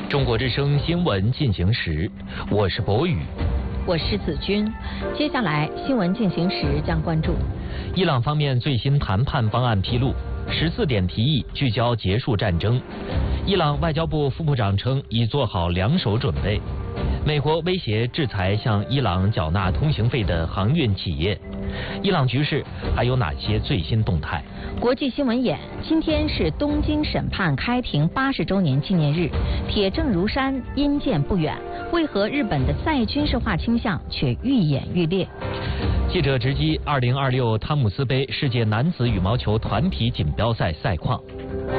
中国之声新闻进行时，我是博宇， 我是子君。接下来新闻进行时将关注： 伊朗方面最新谈判方案披露，14点提议聚焦结束战争。伊朗外交部副部长称已做好两手准备。美国威胁制裁向伊朗缴纳通行费的航运企业。伊朗局势还有哪些最新动态？ 国际新闻眼：今天是东京审判开庭80周年纪念日，铁证如山，阴见不远。为何日本的再军事化倾向却愈演愈烈？ 记者直击2026汤姆斯杯世界男子羽毛球团体锦标赛赛况。